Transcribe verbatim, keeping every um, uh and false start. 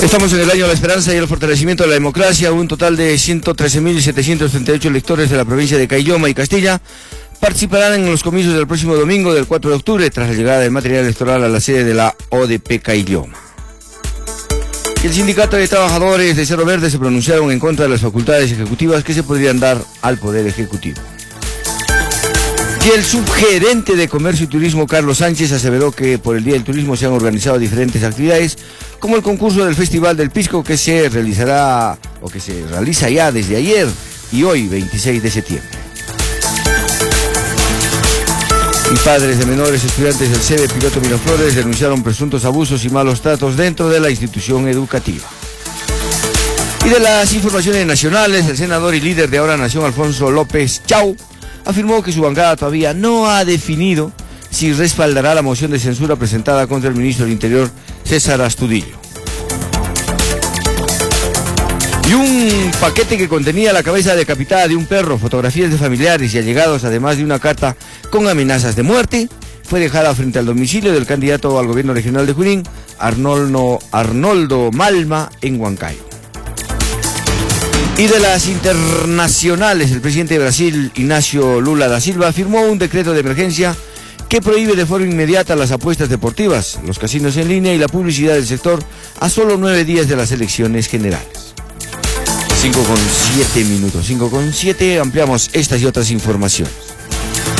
Estamos en el año de la esperanza y el fortalecimiento de la democracia. Un total de ciento trece mil setecientos treinta y ocho electores de la provincia de Caylloma y Castilla participarán en los comicios del próximo domingo del cuatro de octubre tras la llegada del material electoral a la sede de la O D P Caylloma. El Sindicato de Trabajadores de Cerro Verde se pronunciaron en contra de las facultades ejecutivas que se podrían dar al Poder Ejecutivo. Y el subgerente de Comercio y Turismo, Carlos Sánchez, aseveró que por el Día del Turismo se han organizado diferentes actividades, como el concurso del Festival del Pisco, que se realizará, o que se realiza ya desde ayer y hoy, veintiséis de septiembre. Y padres de menores estudiantes del C E D E Piloto Miraflores denunciaron presuntos abusos y malos tratos dentro de la institución educativa. Y de las informaciones nacionales, el senador y líder de Ahora Nación, Alfonso López Chau, afirmó que su bancada todavía no ha definido si respaldará la moción de censura presentada contra el ministro del Interior, César Astudillo. Y un paquete que contenía la cabeza decapitada de un perro, fotografías de familiares y allegados, además de una carta con amenazas de muerte, fue dejada frente al domicilio del candidato al gobierno regional de Junín, Arnoldo, Arnoldo Malma, en Huancayo. Y de las internacionales, el presidente de Brasil, Ignacio Lula da Silva, firmó un decreto de emergencia que prohíbe de forma inmediata las apuestas deportivas, los casinos en línea y la publicidad del sector a solo nueve días de las elecciones generales. cinco con siete minutos, cinco con siete, ampliamos estas y otras informaciones.